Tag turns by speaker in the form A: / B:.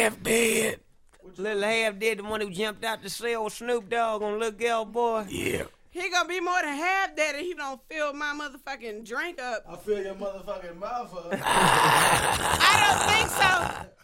A: half dead. Little half dead, the one who jumped out to see old Snoop Dogg on Little Girl Boy.
B: Yeah.
C: He gonna be more than half dead if he don't fill my motherfucking drink up.
D: I fill your motherfucking mouth up.
C: I don't think so.